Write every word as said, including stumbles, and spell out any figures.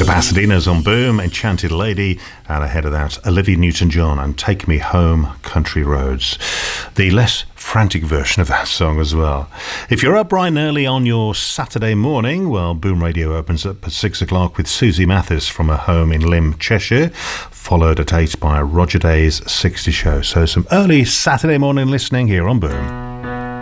The Pasadenas on Boom, Enchanted Lady, and ahead of that, Olivia Newton-John and Take Me Home, Country Roads. The less frantic version of that song as well. If you're up bright and early on your Saturday morning, well, Boom Radio opens up at six o'clock with Susie Mathis from her home in Lymm, Cheshire, followed at eight by Roger Day's sixty Show. So some early Saturday morning listening here on Boom.